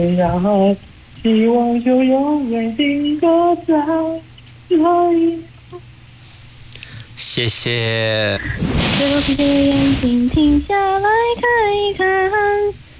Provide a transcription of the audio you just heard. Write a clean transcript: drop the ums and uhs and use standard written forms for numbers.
然后希望就永远定格在那一。 谢谢。 最后闭着眼睛停下来看一看，